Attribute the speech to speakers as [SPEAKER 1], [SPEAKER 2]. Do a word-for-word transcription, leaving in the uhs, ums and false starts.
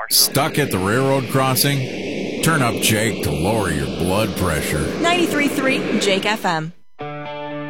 [SPEAKER 1] Stuck at the railroad crossing? Turn up Jake to lower your blood pressure.
[SPEAKER 2] ninety-three point three Jake F M.